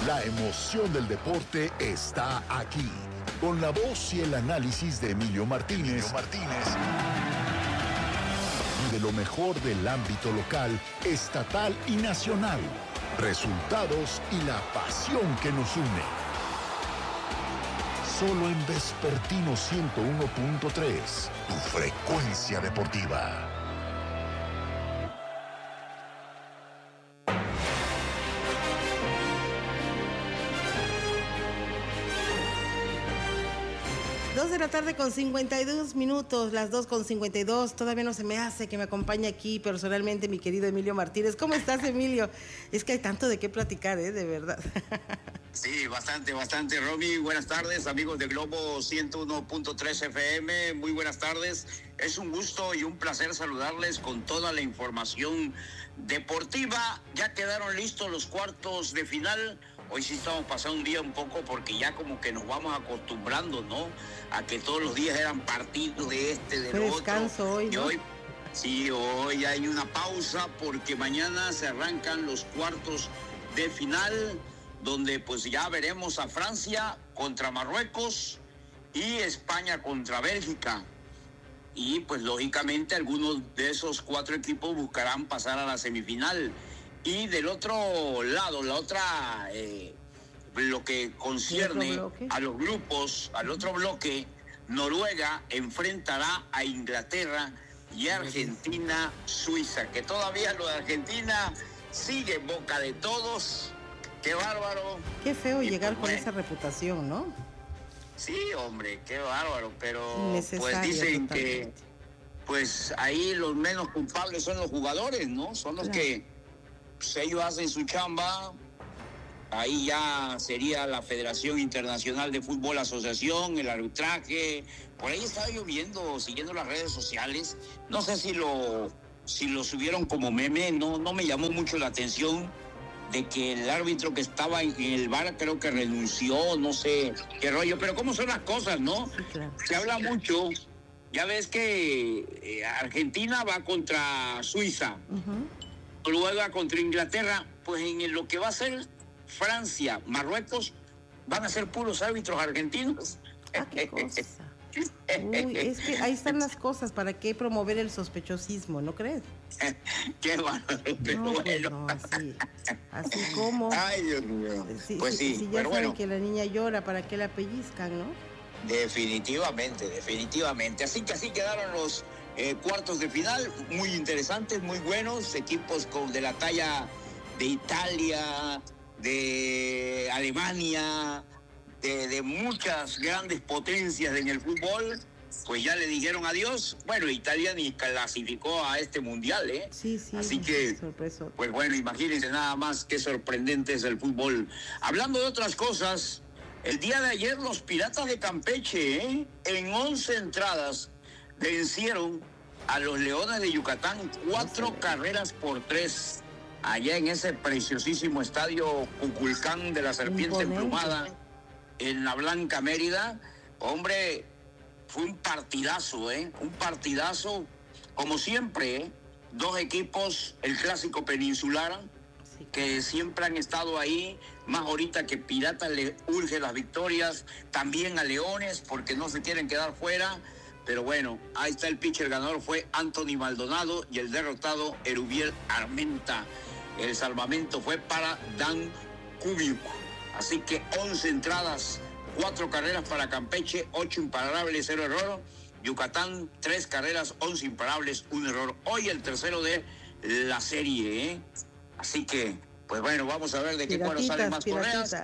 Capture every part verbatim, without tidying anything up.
La emoción del deporte está aquí, con la voz y el análisis de Emilio Martínez, Emilio Martínez, y de lo mejor del ámbito local, estatal y nacional, resultados y la pasión que nos une. Solo en Vespertino ciento uno punto tres, tu frecuencia deportiva. Dos de la tarde con cincuenta y dos minutos, las dos con cincuenta y dos. Todavía no se me hace que me acompañe aquí personalmente mi querido Emilio Martínez. ¿Cómo estás, Emilio? Es que hay tanto de qué platicar, ¿eh? De verdad. Sí, bastante, bastante, Romy. Buenas tardes, amigos de Globo ciento uno punto tres F M. Muy buenas tardes. Es un gusto y un placer saludarles con toda la información deportiva. Ya quedaron listos los cuartos de final. Hoy sí estamos pasando un día un poco porque ya como que nos vamos acostumbrando, ¿no? A que todos los días eran partidos de este, del Fue otro. Descanso hoy, ¿no? Y hoy, sí, hoy hay una pausa porque mañana se arrancan los cuartos de final, donde pues ya veremos a Francia contra Marruecos y España contra Bélgica. Y pues lógicamente algunos de esos cuatro equipos buscarán pasar a la semifinal. Y del otro lado, la otra, eh, lo que concierne a los grupos, al otro bloque, Noruega enfrentará a Inglaterra y Argentina, Suiza, que todavía lo de Argentina sigue en boca de todos. ¡Qué bárbaro! Qué feo y llegar pues, con esa reputación, ¿no? Sí, hombre, qué bárbaro, pero pues totalmente. dicen que pues ahí los menos culpables son los jugadores, ¿no? Son los claro. que pues, ellos hacen su chamba. Ahí ya sería la Federación Internacional de Fútbol Asociación, el arbitraje. Por ahí estaba yo viendo, siguiendo las redes sociales. No sé si lo, si lo subieron como meme, no, no me llamó mucho la atención de que el árbitro que estaba en el V A R creo que renunció, no sé qué rollo. Pero cómo son las cosas, ¿no? Sí, claro. Se habla mucho. Ya ves que eh, Argentina va contra Suiza, uh-huh. luego va contra Inglaterra. Pues en lo que va a ser Francia, Marruecos, van a ser puros árbitros argentinos. Ah, qué cosa. Uy, es que ahí están las cosas, ¿para qué promover el sospechosismo, no crees? Qué bárbaro, pero no, pues bueno. No, así, así como. Ay, Dios mío. Si, pues si, sí, si ya pero saben bueno. que la niña llora, ¿para qué la pellizcan, no? Definitivamente, definitivamente. Así que así quedaron los eh, cuartos de final, muy interesantes, muy buenos, equipos con de la talla de Italia, de Alemania, de, de muchas grandes potencias en el fútbol, pues ya le dijeron adiós. Bueno, Italia ni clasificó a este mundial, ¿eh? Sí, sí. Así que, sorpresa. Pues bueno, imagínense nada más qué sorprendente es el fútbol. Hablando de otras cosas, el día de ayer los Piratas de Campeche, ¿eh? en once entradas, vencieron a los Leones de Yucatán cuatro sí, carreras por tres. Allá en ese preciosísimo estadio Cuculcán de la Serpiente Emplumada, en la Blanca Mérida. Hombre, fue un partidazo, ¿eh? Un partidazo, como siempre, ¿eh? Dos equipos, el clásico peninsular, sí, que siempre han estado ahí, más ahorita que Piratas le urge las victorias, también a Leones, porque no se quieren quedar fuera. Pero bueno, ahí está el pitcher ganador, fue Anthony Maldonado, y el derrotado, Erubiel Armenta. El salvamento fue para Dan Kubiuk. Así que once entradas, cuatro carreras para Campeche, ocho imparables, cero error. Yucatán, tres carreras, once imparables, un error. Hoy el tercero de la serie, ¿eh? Así que, pues bueno, vamos a ver de qué cuadro salen más correas.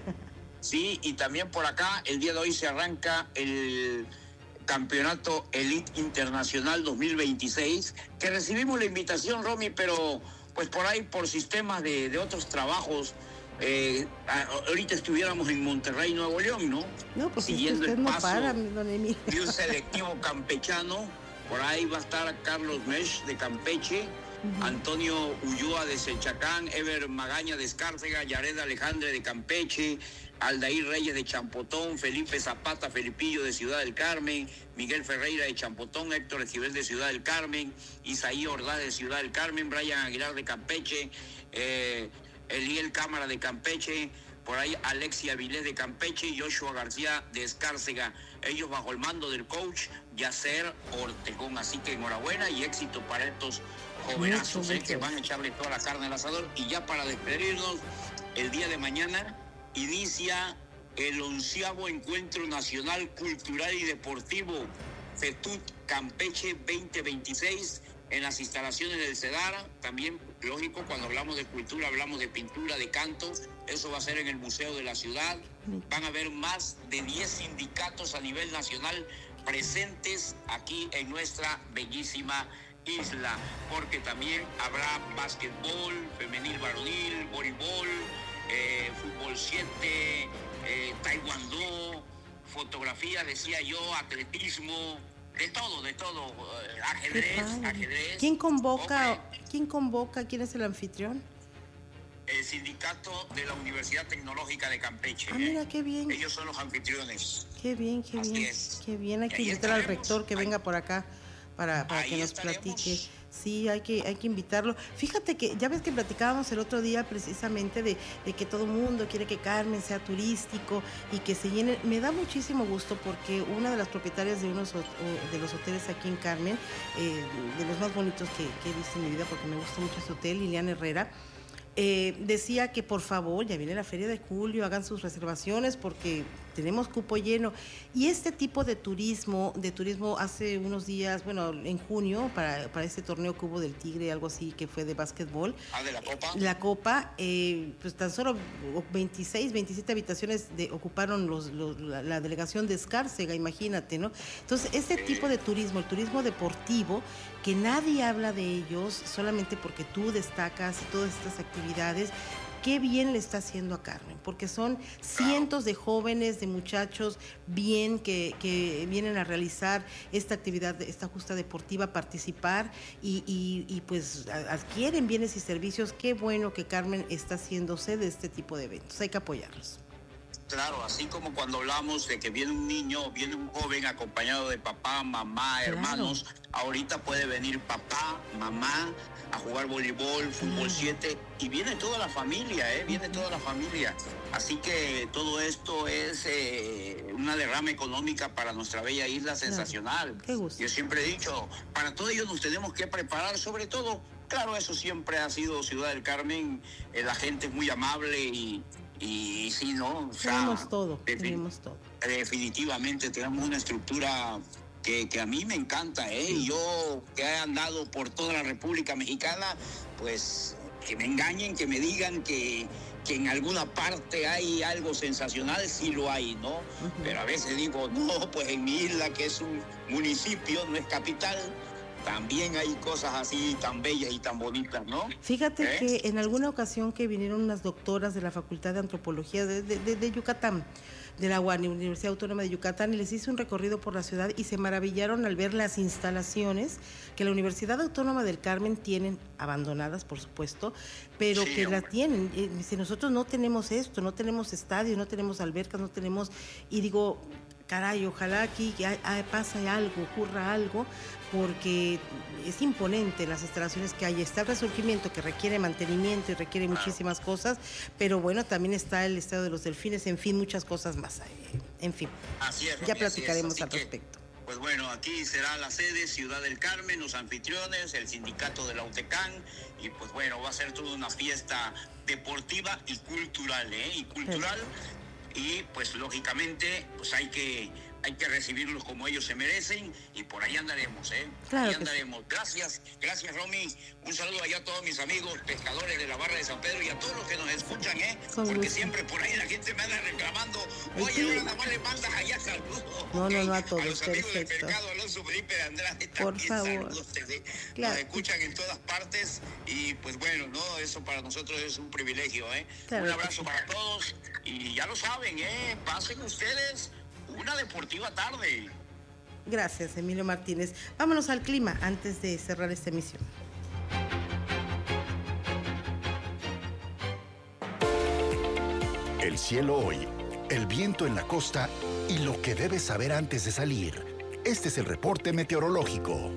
Sí, y también por acá, el día de hoy se arranca el Campeonato Elite Internacional dos mil veintiséis, que recibimos la invitación, Romy, pero pues por ahí, por sistemas de, de otros trabajos, eh, ahorita estuviéramos en Monterrey, Nuevo León, ¿no? No, pues siguiendo usted el no paso para, don Emilio. de un selectivo campechano. Por ahí va a estar Carlos Mesh de Campeche, uh-huh. Antonio Ulloa de Selchacán, Ever Magaña de Escárcega, Yared Alejandre de Campeche, Aldair Reyes de Champotón, Felipe Zapata Felipillo de Ciudad del Carmen, Miguel Ferreira de Champotón, Héctor Esquivel de Ciudad del Carmen, Isaí Ordaz de Ciudad del Carmen, Brian Aguilar de Campeche, eh, Eliel Cámara de Campeche. por ahí Alexia Vilés de Campeche y Joshua García de Escárcega, ellos bajo el mando del coach Yacer Ortegón. Así que enhorabuena y éxito para estos jovenazos, mucho, eh, mucho. que van a echarle toda la carne al asador. Y ya para despedirnos, el día de mañana inicia el onceavo Encuentro Nacional Cultural y Deportivo FETUT Campeche veinte veintiséis en las instalaciones del CEDARA. También, lógico, cuando hablamos de cultura, hablamos de pintura, de canto. Eso va a ser en el Museo de la Ciudad. Van a haber más de diez sindicatos a nivel nacional presentes aquí en nuestra bellísima isla, porque también habrá básquetbol, femenil, varonil, voleibol, eh, fútbol siete, eh, taekwondo, fotografía, decía yo, atletismo, de todo, de todo, eh, ajedrez, ajedrez. ¿Quién convoca? Okay. ¿Quién convoca? ¿Quién es el anfitrión? El sindicato de la Universidad Tecnológica de Campeche. Ah, mira, qué bien. Ellos son los anfitriones. Qué bien, qué Así bien. Es. Qué bien, hay que invitar al rector que venga por acá para, para que nos estaremos. platique. Sí, hay que, hay que invitarlo. Fíjate que ya ves que platicábamos el otro día precisamente de, de que todo el mundo quiere que Carmen sea turístico y que se llene. Me da muchísimo gusto porque una de las propietarias de unos de los hoteles aquí en Carmen, eh, de los más bonitos que, que he visto en mi vida, porque me gusta mucho ese hotel, Liliana Herrera, Eh, decía que por favor, ya viene la feria de julio, hagan sus reservaciones porque tenemos cupo lleno. Y este tipo de turismo, de turismo hace unos días, bueno, en junio, para, para este torneo que hubo del Tigre, algo así, que fue de básquetbol. Ah, de la Copa. La Copa, eh, pues tan solo veintiséis, veintisiete habitaciones de, ocuparon los, los, la, la delegación de Escárcega, imagínate, ¿no? Entonces, este sí. tipo de turismo, el turismo deportivo, que nadie habla de ellos solamente porque tú destacas todas estas actividades, qué bien le está haciendo a Carmen, porque son cientos de jóvenes, de muchachos bien que, que vienen a realizar esta actividad, esta justa deportiva, participar y, y, y pues adquieren bienes y servicios. Qué bueno que Carmen está haciéndose de este tipo de eventos, hay que apoyarlos. Claro, así como cuando hablamos de que viene un niño, viene un joven acompañado de papá, mamá, claro. hermanos, ahorita puede venir papá, mamá a jugar voleibol, fútbol siete y viene toda la familia, ¿eh? Viene toda la familia. Así que todo esto es eh, una derrama económica para nuestra bella isla sensacional. Claro. Qué gusto. Yo siempre he dicho, para todo ello nos tenemos que preparar, sobre todo, claro, eso siempre ha sido Ciudad del Carmen, eh, la gente es muy amable y Y sí, ¿no? O sea, tenemos todo, tenemos todo. Definitivamente tenemos una estructura que, que a mí me encanta, ¿eh? Sí. Yo que he andado por toda la República Mexicana, pues que me engañen, que me digan que, que en alguna parte hay algo sensacional, sí lo hay, ¿no? Uh-huh. Pero a veces digo, no, pues en mi isla, que es un municipio, no es capital, también hay cosas así tan bellas y tan bonitas, ¿no? Fíjate ¿Eh? que en alguna ocasión que vinieron unas doctoras de la Facultad de Antropología de, de, de, de Yucatán, de la U A N, Universidad Autónoma de Yucatán, y les hice un recorrido por la ciudad y se maravillaron al ver las instalaciones que la Universidad Autónoma del Carmen tienen, abandonadas por supuesto, pero sí, que hombre. la tienen. Y dice, nosotros no tenemos esto, no tenemos estadios, no tenemos albercas, no tenemos, y digo, caray, ojalá aquí que pase algo, ocurra algo, porque es imponente las instalaciones que hay. Está el resurgimiento que requiere mantenimiento y requiere claro. muchísimas cosas, pero bueno, también está el estado de los delfines, en fin, muchas cosas más. En fin, así es, ya platicaremos así es, al respecto. Que, pues bueno, aquí será la sede, Ciudad del Carmen, los anfitriones, el sindicato de la UTECAN, y pues bueno, va a ser toda una fiesta deportiva y cultural, ¿eh? Y cultural, sí. Y pues lógicamente, pues hay que... hay que recibirlos como ellos se merecen y por ahí andaremos, ¿eh? Claro ahí andaremos. Sí. Gracias, gracias Romy. Un saludo allá a todos mis amigos pescadores de la Barra de San Pedro y a todos los que nos escuchan, ¿eh? Con Porque gusto. Siempre por ahí la gente me anda reclamando, oye, sí. ahora nada más le mandas allá saludos. No, okay. no, no a todos, a los amigos perfecto. del mercado, Alonso Felipe de Andrade, por también favor. saludos. ¿eh? Claro. Nos escuchan en todas partes y pues bueno, no, eso para nosotros es un privilegio, ¿eh? Claro un abrazo sí. para todos y ya lo saben, ¿eh? Pasen ustedes una deportiva tarde. Gracias, Emilio Martínez. Vámonos al clima antes de cerrar esta emisión. El cielo hoy, el viento en la costa y lo que debes saber antes de salir. Este es el reporte meteorológico.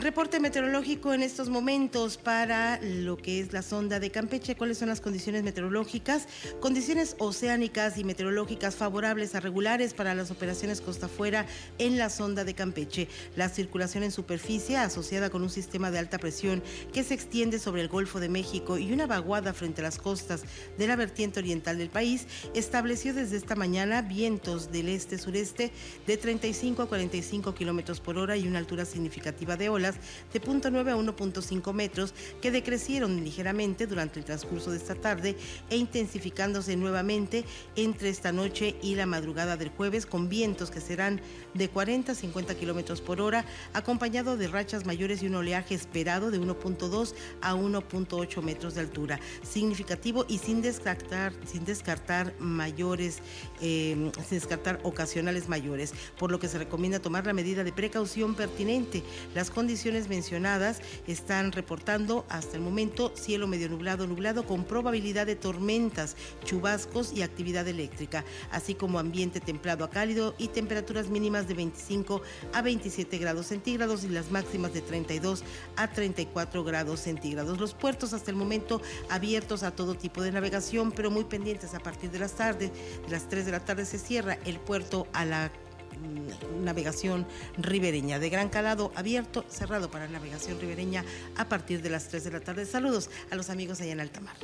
El reporte meteorológico en estos momentos para lo que es la sonda de Campeche. ¿Cuáles son las condiciones meteorológicas? Condiciones oceánicas y meteorológicas favorables a regulares para las operaciones costa afuera en la sonda de Campeche. La circulación en superficie asociada con un sistema de alta presión que se extiende sobre el Golfo de México y una vaguada frente a las costas de la vertiente oriental del país estableció desde esta mañana vientos del este-sureste de treinta y cinco a cuarenta y cinco kilómetros por hora y una altura significativa de olas de cero punto nueve a uno punto cinco metros que decrecieron ligeramente durante el transcurso de esta tarde e intensificándose nuevamente entre esta noche y la madrugada del jueves, con vientos que serán de cuarenta a cincuenta kilómetros por hora, acompañado de rachas mayores y un oleaje esperado de uno punto dos a uno punto ocho metros de altura, significativo y sin descartar, sin descartar mayores, eh, sin descartar ocasionales mayores, por lo que se recomienda tomar la medida de precaución pertinente. Las condiciones mencionadas están reportando hasta el momento cielo medio nublado, nublado con probabilidad de tormentas, chubascos y actividad eléctrica, así como ambiente templado a cálido y temperaturas mínimas de veinticinco a veintisiete grados centígrados y las máximas de treinta y dos a treinta y cuatro grados centígrados. Los puertos hasta el momento abiertos a todo tipo de navegación, pero muy pendientes a partir de las tardes, de las tres de la tarde se cierra el puerto a la navegación ribereña. De Gran Calado abierto, cerrado para navegación ribereña a partir de las tres de la tarde. Saludos a los amigos allá en alta mar.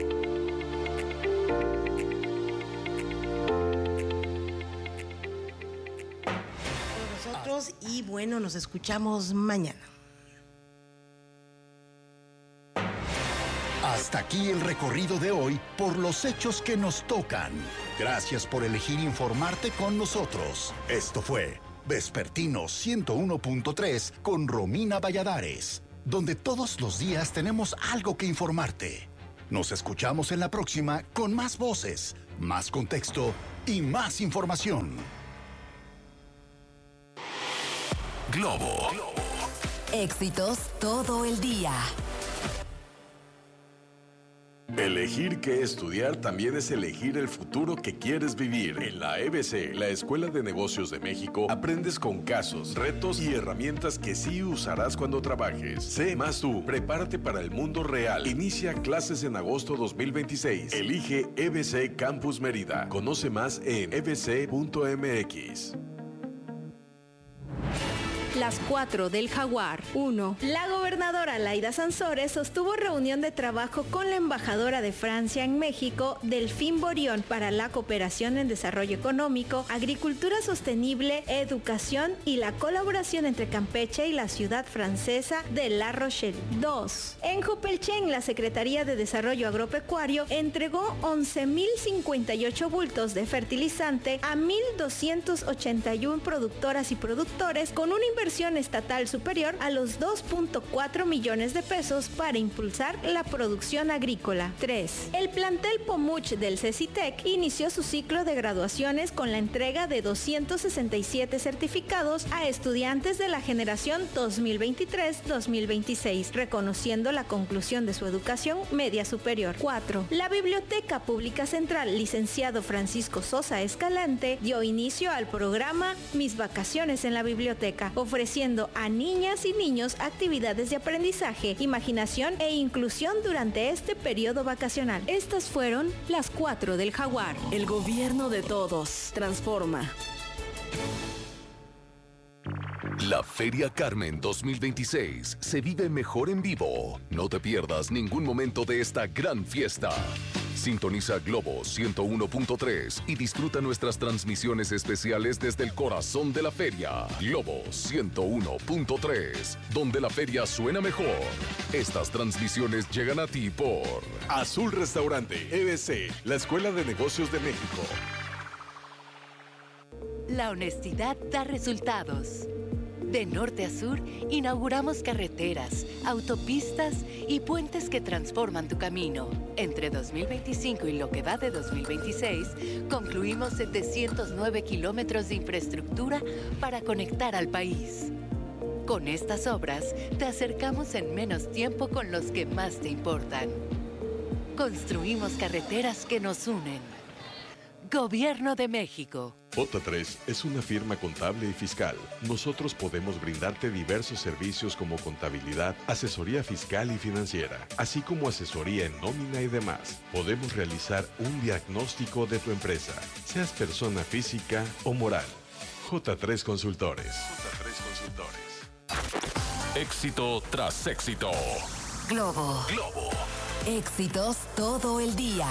Con nosotros y bueno, nos escuchamos mañana. Hasta aquí el recorrido de hoy por los hechos que nos tocan. Gracias por elegir informarte con nosotros. Esto fue Vespertino ciento uno punto tres con Romina Valladares, donde todos los días tenemos algo que informarte. Nos escuchamos en la próxima con más voces, más contexto y más información. Globo. Éxitos todo el día. Elegir qué estudiar también es elegir el futuro que quieres vivir. En la E B C, la Escuela de Negocios de México, aprendes con casos, retos y herramientas que sí usarás cuando trabajes. Sé más tú, prepárate para el mundo real. Inicia clases en agosto dos mil veintiséis. Elige E B C Campus Mérida. Conoce más en e b c punto m x. Las cuatro del Jaguar. uno. La gobernadora Laida Sansores sostuvo reunión de trabajo con la embajadora de Francia en México, Delphine Borion, para la cooperación en desarrollo económico, agricultura sostenible, educación y la colaboración entre Campeche y la ciudad francesa de La Rochelle. dos. En Jopelchen, la Secretaría de Desarrollo Agropecuario entregó once mil cincuenta y ocho bultos de fertilizante a mil doscientos ochenta y uno productoras y productores con una inversión estatal superior a los dos punto cuatro millones de pesos para impulsar la producción agrícola. tres. El plantel Pomuch del CECITEC inició su ciclo de graduaciones con la entrega de doscientos sesenta y siete certificados a estudiantes de la generación dos mil veintitrés dos mil veintiséis, reconociendo la conclusión de su educación media superior. cuatro. La Biblioteca Pública Central, licenciado Francisco Sosa Escalante, dio inicio al programa Mis Vacaciones en la Biblioteca, ofreciendo a niñas y niños actividades de aprendizaje, imaginación e inclusión durante este periodo vacacional. Estas fueron las cuatro del Jaguar. El gobierno de todos. Transforma. La Feria Carmen dos mil veintiséis se vive mejor en vivo. No te pierdas ningún momento de esta gran fiesta. Sintoniza Globo ciento uno punto tres y disfruta nuestras transmisiones especiales desde el corazón de la feria. Globo ciento uno punto tres, donde la feria suena mejor. Estas transmisiones llegan a ti por Azul Restaurante, E B C, la Escuela de Negocios de México. La honestidad da resultados. De norte a sur, inauguramos carreteras, autopistas y puentes que transforman tu camino. Entre dos mil veinticinco y lo que va de dos mil veintiséis, concluimos setecientos nueve kilómetros de infraestructura para conectar al país. Con estas obras, te acercamos en menos tiempo con los que más te importan. Construimos carreteras que nos unen. Gobierno de México. J tres es una firma contable y fiscal. Nosotros podemos brindarte diversos servicios como contabilidad, asesoría fiscal y financiera, así como asesoría en nómina y demás. Podemos realizar un diagnóstico de tu empresa, seas persona física o moral. J tres Consultores. J tres Consultores. Éxito tras éxito. Globo. Globo. Éxitos todo el día.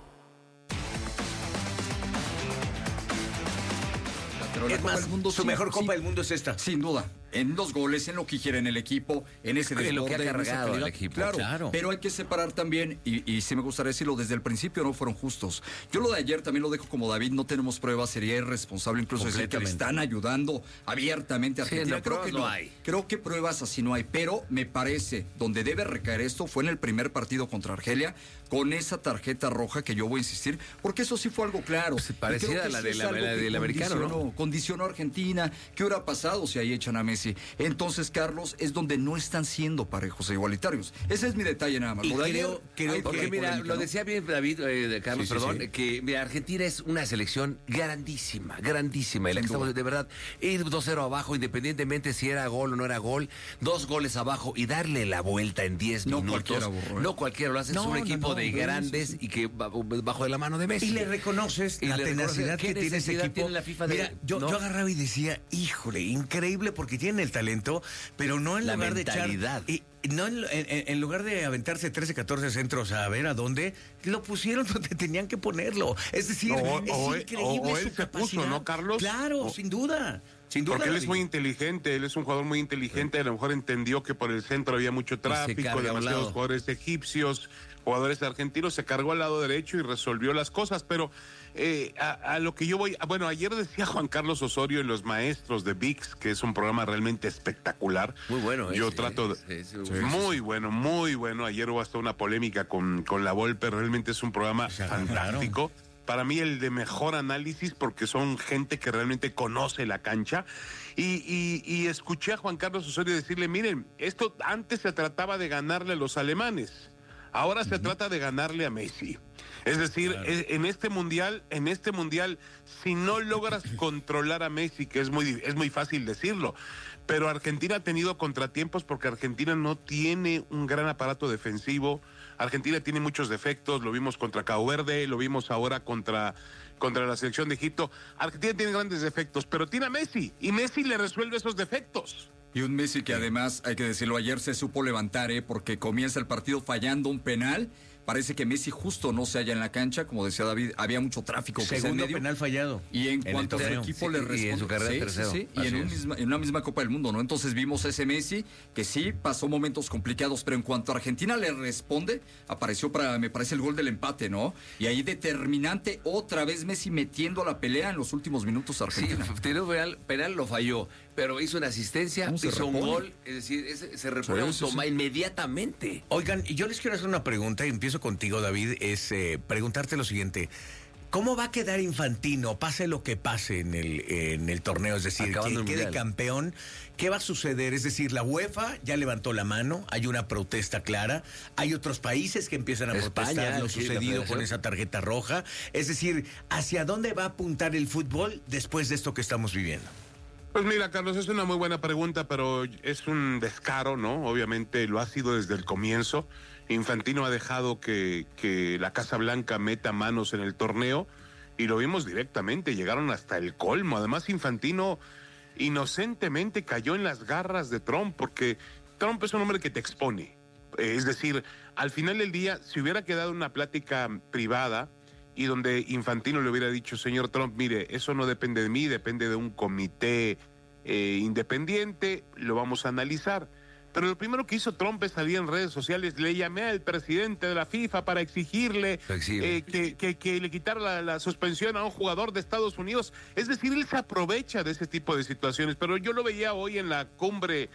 Es más, mundo, su sí, mejor Copa sí, del Mundo es esta. Sin duda. En los goles, en lo que quieren el equipo, en ese desborde, lo que ha cargado el equipo. Claro, claro, pero hay que separar también, y, y sí me gustaría decirlo, desde el principio no fueron justos. Yo lo de ayer también lo dejo como David, no tenemos pruebas, sería irresponsable incluso decir que le están ayudando abiertamente a Argentina. Sí, no, creo que no, no hay. Creo que pruebas así no hay, pero me parece, donde debe recaer esto fue en el primer partido contra Argelia, con esa tarjeta roja que yo voy a insistir, porque eso sí fue algo claro. Se parecía a la, de la, la del americano, ¿no? Condicionó a Argentina. ¿Qué hubiera pasado si ahí echan a Messi? Entonces, Carlos, es donde no están siendo parejos e igualitarios. Ese es mi detalle nada más. Y lo creo, creo que, porque mira, polémica, lo ¿no? decía bien David, eh, de Carlos, sí, sí, perdón, sí. que mira, Argentina es una selección grandísima, grandísima. Y la que estamos, de verdad, ir dos cero abajo, independientemente si era gol o no era gol, dos goles abajo y darle la vuelta en diez no minutos. Cualquiera, burro, ¿eh? No cualquiera lo hace, no, es un no, equipo no, de no, grandes sí, sí. y que bajo de la mano de Messi. Y le reconoces y la le tenacidad que tiene ese equipo. Tiene la FIFA mira, de, yo, ¿no? yo agarraba y decía, híjole, increíble porque tienen el talento, pero no en la lugar mentalidad. de echar... Y, no en, en, en lugar de aventarse trece, catorce centros a ver a dónde, lo pusieron donde tenían que ponerlo. Es decir, o, es o, increíble o, o él su se capacidad. puso, ¿no, Carlos? Claro, o, sin duda. Sin duda. Porque él es muy inteligente, él es un jugador muy inteligente, a lo mejor entendió que por el centro había mucho tráfico, demasiados jugadores egipcios, jugadores argentinos, se cargó al lado derecho y resolvió las cosas, pero eh, a, a lo que yo voy, bueno, ayer decía Juan Carlos Osorio en Los Maestros de V I X, que es un programa realmente espectacular. Muy bueno. Yo ese, trato de... ese, ese, sí, muy bueno, muy bueno. Ayer hubo hasta una polémica con, con La Volpe, realmente es un programa o sea, fantástico. Claro. Para mí el de mejor análisis porque son gente que realmente conoce la cancha. Y, y, y escuché a Juan Carlos Osorio decirle, miren, esto antes se trataba de ganarle a los alemanes, ahora uh-huh. se trata de ganarle a Messi. Es decir, claro. en este mundial, en este mundial, si no logras controlar a Messi, que es muy, es muy fácil decirlo, pero Argentina ha tenido contratiempos porque Argentina no tiene un gran aparato defensivo. Argentina tiene muchos defectos, lo vimos contra Cabo Verde, lo vimos ahora contra, contra la selección de Egipto. Argentina tiene grandes defectos, pero tiene a Messi, y Messi le resuelve esos defectos. Y un Messi que además, hay que decirlo, ayer se supo levantar, ¿eh? porque comienza el partido fallando un penal. Parece que Messi justo no se halla en la cancha, como decía David, había mucho tráfico. Segundo penal fallado. Y en, en cuanto a su equipo sí, le responde. Y en su carrera sí, tercero. Sí, sí. Y en, un misma, en una misma Copa del Mundo, ¿no? Entonces vimos a ese Messi que sí pasó momentos complicados, pero en cuanto a Argentina le responde, apareció para, me parece, el gol del empate, ¿no? Y ahí determinante, otra vez Messi metiendo la pelea en los últimos minutos a Argentina. Sí, penal, penal lo falló, pero hizo una asistencia, hizo repone? un gol, es decir, ese, se repone sí, sí, sí. inmediatamente. Oigan, y yo les quiero hacer una pregunta y empiezo contigo, David. Es eh, preguntarte lo siguiente: ¿cómo va a quedar Infantino, pase lo que pase en el, en el torneo? Es decir, que quede campeón, ¿qué va a suceder? Es decir, la UEFA ya levantó la mano, hay una protesta clara, hay otros países que empiezan a España, protestar lo sí, sucedido con esa tarjeta roja. Es decir, ¿hacia dónde va a apuntar el fútbol después de esto que estamos viviendo? Pues mira, Carlos, es una muy buena pregunta, pero es un descaro, ¿no? Obviamente lo ha sido desde el comienzo. Infantino ha dejado que, que la Casa Blanca meta manos en el torneo y lo vimos directamente, llegaron hasta el colmo. Además, Infantino inocentemente cayó en las garras de Trump, porque Trump es un hombre que te expone. Es decir, al final del día, si hubiera quedado una plática privada y donde Infantino le hubiera dicho, señor Trump, mire, eso no depende de mí, depende de un comité eh, independiente, lo vamos a analizar. Pero lo primero que hizo Trump es salir en redes sociales, le llamé al presidente de la FIFA para exigirle eh, que, que, que le quitara la, la suspensión a un jugador de Estados Unidos. Es decir, él se aprovecha de ese tipo de situaciones, pero yo lo veía hoy en la cumbre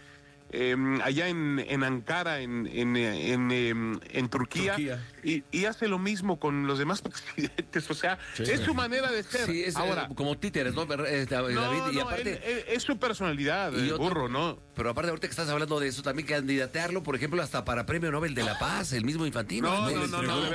eh, allá en, en Ankara, en, en, en, en, en Turquía, Turquía. Y, y hace lo mismo con los demás presidentes. O sea, sí, es su manera de ser. Sí, es ahora, eh, como títeres, ¿no? David, no, y no, aparte, él, él, es su personalidad, y el otro, burro, ¿no? Pero aparte, ahorita que estás hablando de eso, también candidatearlo, por ejemplo, hasta para Premio Nobel de la Paz, el mismo Infantino. No, no, no, no,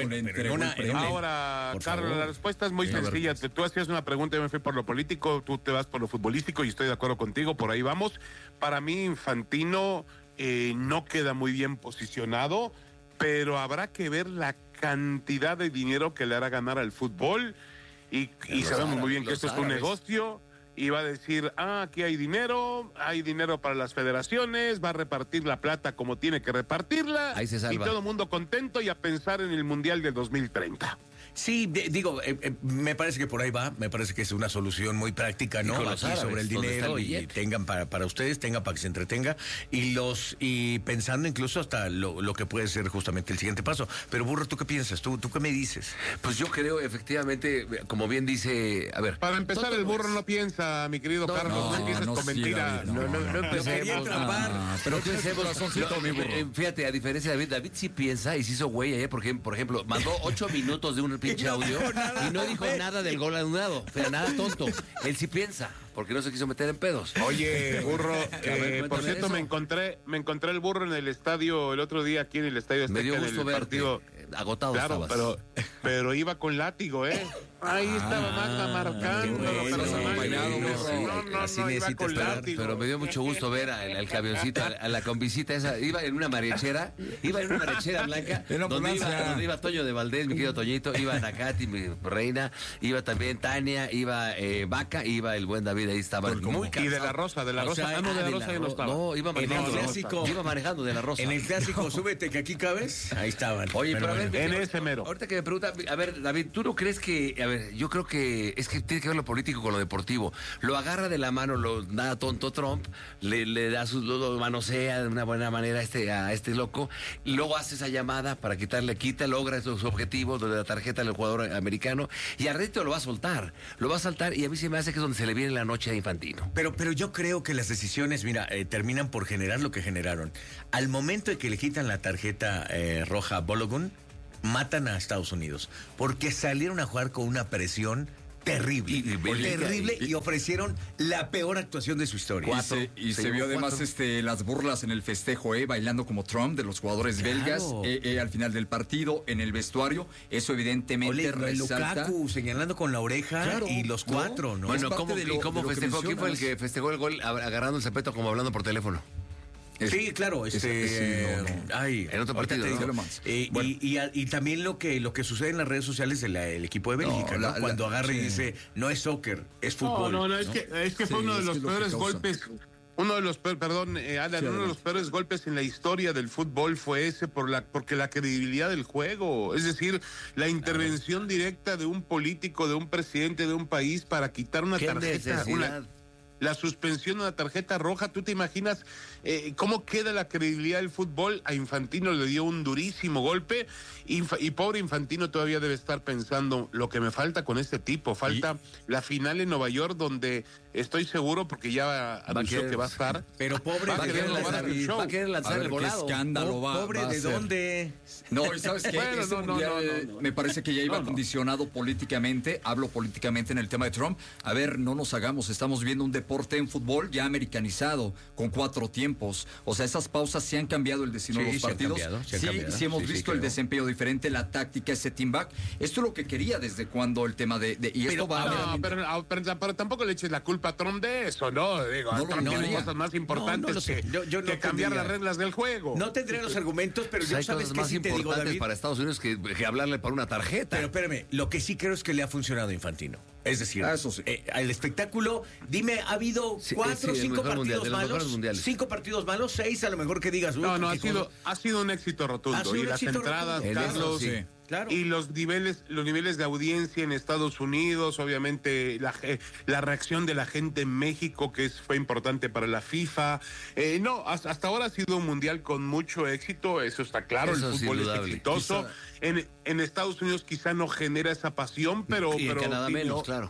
no, no. Ahora, Carlos, la respuesta es muy sencilla. Tú hacías una pregunta, yo me fui por lo político, tú te vas por lo futbolístico y estoy de acuerdo contigo, por ahí vamos. Para mí, Infantino eh, no queda muy bien posicionado, pero habrá que ver la cantidad de dinero que le hará ganar al fútbol y, y sabemos árabes, muy bien que esto árabes. es un negocio y va a decir, ah, aquí hay dinero, hay dinero para las federaciones, va a repartir la plata como tiene que repartirla. Ahí se salva. Y todo el mundo contento y a pensar en el Mundial de dos mil treinta. Sí, de, digo, eh, eh, me parece que por ahí va, me parece que es una solución muy práctica, ¿no? Aquí árabes, sobre el dinero el y tengan para, para ustedes, tengan para que se entretenga y los y pensando incluso hasta lo, lo que puede ser justamente el siguiente paso. Pero Burro, ¿tú qué piensas? ¿Tú, tú qué me dices? Pues yo creo efectivamente, como bien dice, a ver. Para empezar, el burro no piensa, mi querido no, Carlos, no, no empieces no, con mentira. No, no, no, no empecemos. Ah, pero ¿qué hacemos? Fíjate, a diferencia de David, David sí piensa y se hizo güey ayer, porque, por ejemplo, mandó ocho minutos de un pinche audio y no dijo nada del gol anulado. O sea, nada tonto. Él sí piensa, porque no se quiso meter en pedos. Oye, burro, eh, por cierto, me encontré me encontré el burro en el estadio el otro día, aquí en el estadio Azteca. Me dio gusto en el verte. Partido. Agotado claro, estabas. pero pero iba con látigo, ¿eh? Ahí ah, estaba Magda marcando. Bueno, pero no, bailado, no, no, así no, iba con estar, látigo. Pero me dio mucho gusto ver al, al camioncito, a, a la combicita esa. Iba en una mariachera, iba en una mariachera blanca, donde iba, donde iba Toño de Valdés, mi querido Toñito, iba Nakati, mi reina, iba también Tania, iba eh, Vaca, iba el buen David, ahí estaba muy cansado. Y de la Rosa, de la Rosa. O sea, ah, no, de la de Rosa la ya no estaba. No, iba manejando. En el clásico, iba manejando de la Rosa. En el clásico, súbete que aquí cabes, ahí estaban. Oye, pero, pero a ver, en ese mero. Ahorita que me pregunta, a ver, David, ¿tú no crees que, a ver, yo creo que es que tiene que ver lo político con lo deportivo? Lo agarra de la mano, lo nada tonto Trump, le, le da sus, lo manosea de una buena manera a este, a este loco, y luego hace esa llamada para quitarle, quita, logra sus objetivos de la tarjeta del jugador americano, y al resto lo va a soltar, lo va a soltar, y a mí se me hace que es donde se le viene la noche a Infantino. Pero, pero yo creo que las decisiones, mira, eh, terminan por generar lo que generaron. Al momento de que le quitan la tarjeta eh, roja a Balogun, matan a Estados Unidos, porque salieron a jugar con una presión terrible, y, y, terrible, y, y ofrecieron la peor actuación de su historia. Cuatro, y se, y se, se vio además cuatro. este las burlas en el festejo, eh, bailando como Trump de los jugadores claro. belgas eh, eh, al final del partido, en el vestuario. Eso evidentemente Ole, resalta. Lukaku señalando con la oreja claro, y los cuatro, ¿no? ¿no? Bueno, ¿cómo, lo, ¿y cómo festejó? ¿Quién fue el que festejó el gol agarrando el zapato como hablando por teléfono? Es, sí, claro, este, es, es, no, no. Ay, en otro partido, te digo, ¿no? eh, bueno. y, y, y también lo que lo que sucede en las redes sociales del de equipo de Bélgica, no, la, ¿no? Cuando la, agarra sí. y dice, no es soccer, es fútbol. No, no, no, es que, es que fue sí, uno de los peores golpes, uno de los peores, perdón, eh, Alan, sí, uno de los peores golpes en la historia del fútbol fue ese por la, porque la credibilidad del juego, es decir, la intervención claro. directa de un político, de un presidente de un país para quitar una tarjeta, una, la suspensión de una tarjeta roja. ¿Tú te imaginas eh, cómo queda la credibilidad del fútbol? A Infantino le dio un durísimo golpe y, y pobre Infantino todavía debe estar pensando lo que me falta con este tipo. Falta ¿Y? la final en Nueva York, donde estoy seguro, porque ya anunció va que va a estar. Pero pobre, va a querer lanzar, va a querer lanzar el volado. Qué escándalo va, pobre, va ¿de dónde? No, ¿sabes qué? Bueno, este no, no, mundial, no, no, no. me parece que ya iba no, no. condicionado políticamente. Hablo políticamente en el tema de Trump. A ver, no nos hagamos. Estamos viendo un deporte en fútbol ya americanizado, con cuatro tiempos. O sea, esas pausas sí han cambiado el destino sí, de los partidos. Cambiado, sí, sí, cambiado. sí hemos sí, visto sí, el desempeño diferente, la táctica, ese team back. Esto es lo que quería desde cuando el tema de... de y pero, esto va no, pero, pero, pero tampoco le eches la culpa a Trump de eso, ¿no? Digo, no, Trump no, tiene no, cosas más importantes no, no que, yo, yo que no cambiar tendría, las reglas del juego. No tendré los argumentos, pero yo hay sabes cosas que más sí te digo, David, para Estados Unidos que, que hablarle por una tarjeta. Pero espérame, lo que sí creo es que le ha funcionado a Infantino. Es decir, ah, eso sí. eh, el espectáculo, dime, ¿ha habido sí, cuatro o sí, cinco partidos mundial, malos? Cinco partidos malos, seis a lo mejor que digas. No, no, ha sido, ha sido un éxito rotundo. Y las entradas, Carlos, sí. Claro. Y los niveles, los niveles de audiencia en Estados Unidos, obviamente la, la reacción de la gente en México, que es, fue importante para la FIFA. Eh, no, hasta, hasta ahora ha sido un mundial con mucho éxito, eso está claro, eso el fútbol es, es exitoso. En, en Estados Unidos quizá no genera esa pasión, pero... Y en pero, Canadá sí, menos, no, claro.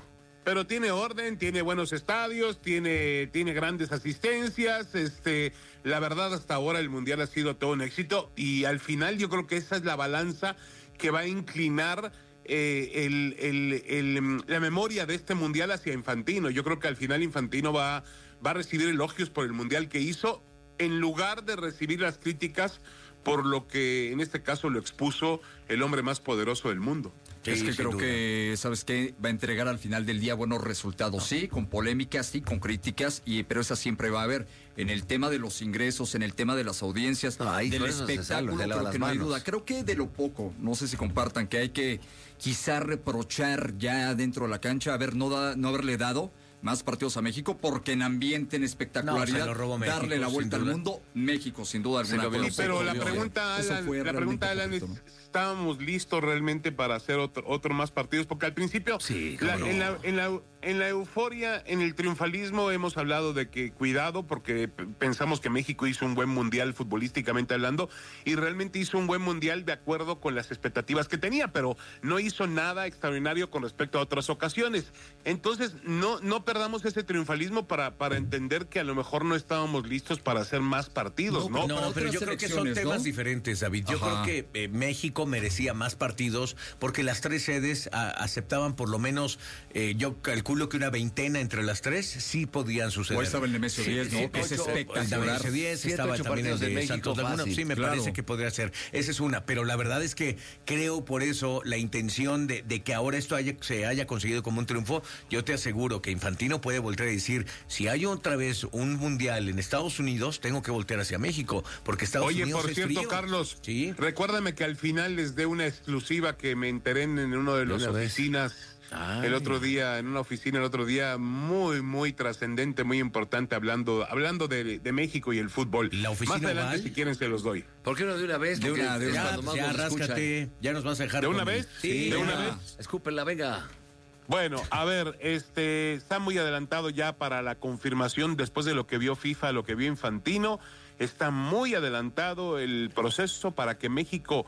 pero tiene orden, tiene buenos estadios, tiene, tiene grandes asistencias, este, la verdad hasta ahora el Mundial ha sido todo un éxito y al final yo creo que esa es la balanza que va a inclinar eh, el, el, el, la memoria de este Mundial hacia Infantino. Yo creo que al final Infantino va, va a recibir elogios por el Mundial que hizo, en lugar de recibir las críticas por lo que en este caso lo expuso el hombre más poderoso del mundo. Sí, es que creo duda. que, ¿sabes qué? Va a entregar al final del día buenos resultados, sí, con polémicas, sí, con críticas, y pero esa siempre va a haber. En el tema de los ingresos, en el tema de las audiencias, no, del espectáculo, creo que no hay duda. Creo que de lo poco, no sé si compartan, que hay que quizá reprochar ya dentro de la cancha, haber no, da, no haberle dado más partidos a México, porque en ambiente, en espectacularidad, no, México, darle la vuelta al mundo, México, sin duda alguna. Sí, pero la pregunta, Alan, la pregunta, Alan, es, ¿estábamos listos realmente para hacer otro, otro más partidos? Porque al principio, sí, la, no. en, la, en, la, en la euforia, en el triunfalismo, hemos hablado de que cuidado, porque pensamos que México hizo un buen mundial futbolísticamente hablando, y realmente hizo un buen mundial de acuerdo con las expectativas que tenía, pero no hizo nada extraordinario con respecto a otras ocasiones. Entonces, no, no perdamos ese triunfalismo para, para entender que a lo mejor no estábamos listos para hacer más partidos, ¿no? No, no pero yo creo que son temas ¿no? diferentes, David. Yo Ajá. creo que eh, México merecía más partidos porque las tres sedes a, aceptaban por lo menos, eh, yo calculo que una veintena entre las tres sí podían suceder. O estaba el Nemesio sí, diez, ¿no? Sí, que es espectacular. El diez, estaba también el de, de Santos Laguna. Sí, me claro. parece que podría ser. Esa es una, pero la verdad es que creo por eso la intención de, de que ahora esto haya, se haya conseguido como un triunfo. Yo te aseguro que Infantino puede voltear a decir, si hay otra vez un mundial en Estados Unidos, tengo que voltear hacia México, porque Estados Oye, Unidos por es cierto, frío. Carlos, ¿sí? recuérdame que al final les dé una exclusiva que me enteré en uno de las oficinas Ay. el otro día, en una oficina el otro día, muy, muy trascendente, muy importante, hablando hablando de, de México y el fútbol. La oficina Más adelante, Oval. si quieren, se los doy. ¿Por qué no de una vez? De una, de una. Ya, ya ráscate, ya nos vas a dejar. ¿De una vez? Sí, ¿de ya. una vez? Escúpenla, venga. Bueno, a ver, este está muy adelantado ya para la confirmación después de lo que vio FIFA, lo que vio Infantino. Está muy adelantado el proceso para que México,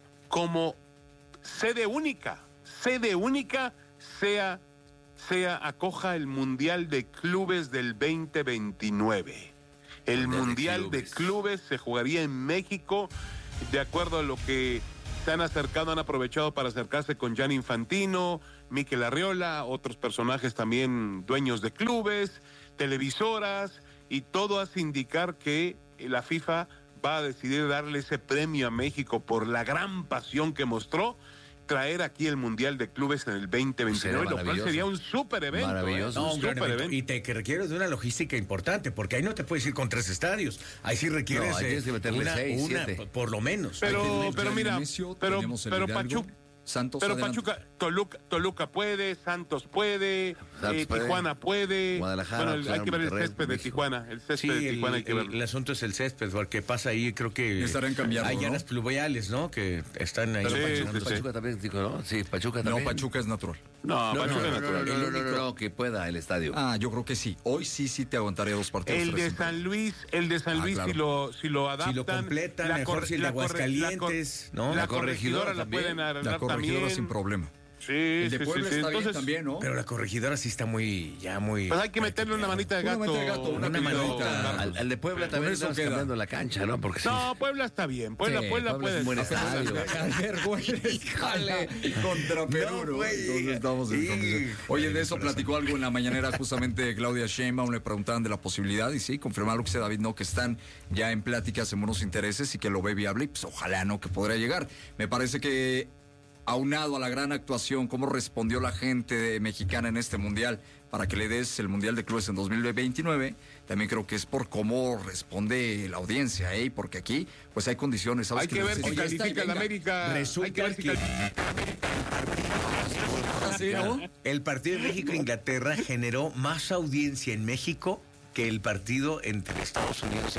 como sede única, sede única, sea, sea acoja el Mundial de Clubes del veinte veintinueve. El Mundial, Mundial de, clubes. de Clubes se jugaría en México, de acuerdo a lo que se han acercado, han aprovechado para acercarse con Gianni Infantino, Mikel Arriola, otros personajes también dueños de clubes, televisoras, y todo hace indicar que la FIFA va a decidir darle ese premio a México por la gran pasión que mostró, traer aquí el Mundial de Clubes en el veinte veintinueve, lo cual sería un súper evento. Maravilloso. ¿eh? No, un un súper evento. evento. Y te que requieres de una logística importante, porque ahí no te puedes ir con tres estadios. Ahí sí requieres no, ahí tienes que meterle una, seis, una siete. por lo menos. Pero, pero mira, pero, pero Pachuca, Santos pero adelante. Pachuca, Toluca, Toluca puede, Santos puede, Santos eh, puede. Tijuana puede. Guadalajara, bueno, el, hay que ver el Monterrey, césped de México. Tijuana, el césped Sí, de Tijuana el, hay que ver. el, el asunto es el césped, porque pasa ahí, creo que estarán cambiando, hay ¿no? llanas pluviales, ¿no? Que están ahí. Sí, funcionando. sí, Pachuca también, dijo, ¿no? Sí, Pachuca también. No, Pachuca es natural. No, No, Pachuca no, no, no, natural. no, no, no, no, no, que pueda el estadio. Ah, yo creo que sí. Hoy sí, sí te aguantaré dos partidos. El de tres, San Luis, el de San Ah, Luis, claro. si lo, si lo adaptan. Si lo completan, la mejor cor- si el de la corre- Aguascalientes, la cor- ¿no? La La corregidora corregidora la también. pueden arreglar La corregidora también. sin problema. Sí, El de sí, Puebla sí, sí. está bien Entonces, también, ¿no? Pero la corregidora sí está muy, ya muy... pues hay que meterle una manita de Una gato. manita de gato, una Una querido manita. Carlos. Al, al de Puebla Con también eso estamos queda. cambiando la cancha, ¿no? Porque sí. No, Puebla está bien. Puebla, Sí, Puebla, Puebla es puede. un buen hacer- estadio. Javier Güemes, jale, contra Perú, No, ¿no? güey. Entonces estamos en Sí. condiciones. Oye, de eso platicó algo en la mañanera justamente Claudia Sheinbaum, le preguntaban de la posibilidad y sí, confirmar lo que dice David, no, que están ya en pláticas en buenos intereses y que lo ve viable y pues ojalá, ¿no? Que podría llegar. Me parece que aunado a la gran actuación, cómo respondió la gente de mexicana en este mundial para que le des el Mundial de Clubes en dos mil veintinueve, también creo que es por cómo responde la audiencia, ¿eh? Porque aquí pues hay condiciones. ¿sabes? Hay que ver si Oye, califica está, el venga. América. Resulta Hay que ver si que- califica. ¿Sí, no? El partido de México-Inglaterra generó más audiencia en México que el partido entre Estados Unidos